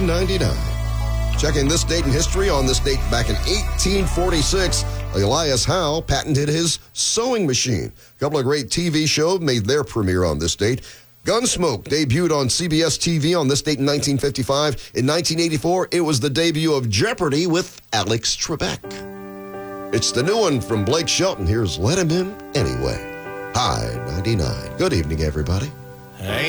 $9.99. Checking this date in history, on this date back in 1846, Elias Howe patented his sewing machine. A couple of great TV shows made their premiere on this date. Gunsmoke debuted on CBS TV on this date in 1955. In 1984, it was the debut of Jeopardy with Alex Trebek. It's the new one from Blake Shelton. Here's Let Him In Anyway. Hi, 99. Good evening, everybody. Ain't